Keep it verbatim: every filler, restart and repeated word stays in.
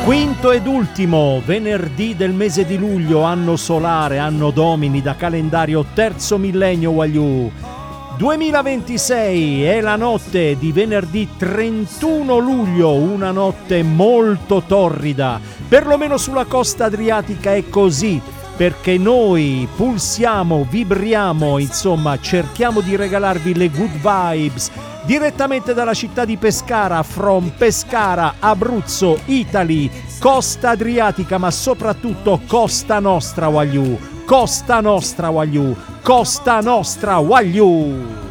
Quinto ed ultimo venerdì del mese di luglio, anno solare, anno domini da calendario terzo millennio Wagyu. duemilaventisei è la notte di venerdì trentuno luglio, una notte molto torrida, perlomeno sulla costa adriatica è così, perché noi pulsiamo, vibriamo, insomma cerchiamo di regalarvi le good vibes direttamente dalla città di Pescara, from Pescara, Abruzzo, Italy, costa adriatica ma soprattutto costa nostra Wagyu, costa nostra Wagyu, costa nostra Wagyu.